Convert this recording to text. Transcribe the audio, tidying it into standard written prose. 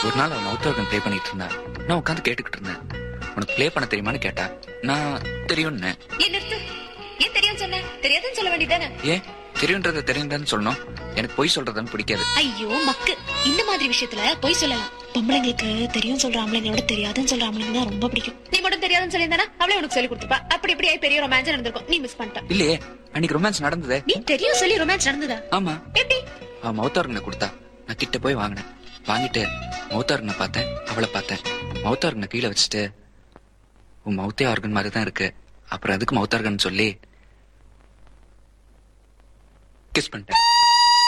ஒரு நாள் அவன் மவுத் ஆர்கன் ப்ளே பண்ணிட்டு இருந்தா. நான் உட்காந்து கேட்டுக்கிட்டு இருந்தேன். உனக்கு ப்ளே பண்ண தெரியுமான்னு கேட்டா. நான் தெரியும்னு. ஏன் நிறுத்து? ஏன் தெரியும் சொன்ன? தெரியாதுன்னு சொல்ல வேண்டியதானே? ஏன் தெரியுன்றத தெரியுதான்னு சொல்லணும்? எனக்கு பொய் சொல்றதுன்னு பிடிக்காது. ஐயோ மக்கு, இந்த மாதிரி விஷயத்துல பொய் சொல்லலாம். பொம்பளைங்களுக்கு தெரியும் சொல்ற ஆம்பளைங்களோட தெரியாதுன்னு சொல்ற ஆம்பளைங்க தான் ரொம்ப பிடிக்கும். நீ மட்டும் தெரியாதுன்னு சொல்லியிருந்தானா அவளே உனக்கு சொல்லி கொடுத்துப்பா. அப்படி இப்படி ஆயி பெரிய ரொமான்ஸ் நடந்திருக்கும். நீ மிஸ் பண்ணிட்ட. இல்லையே, அன்னைக்கு ரொமான்ஸ் நடந்ததே. நீ தெரியும் சொல்லி ரொமான்ஸ் நடந்ததா? ஆமா, எப்படி? அவன் மவுத் ஆர்கனை கொடுத்தா. நான் கிட்ட போய் வாங்கினேன். வாங்கிட்டு மவுத் ஆர்கனை பார்த்தேன், அவளை பார்த்தேன். மவுத் ஆர்கனை கீழே வச்சுட்டு, உன் மவுத்தே ஆர்கன் மாதிரி தான் இருக்கு, அப்புறம் அதுக்கு மவுத் ஆர்கன் சொல்லி கிஸ் பண்ணிட்டேன்.